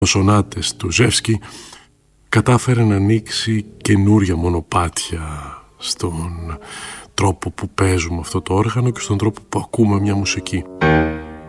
σονάτες του Ζεύσκι κατάφερε να ανοίξει καινούρια μονοπάτια στον τρόπο που παίζουμε αυτό το όργανο και στον τρόπο που ακούμε μια μουσική.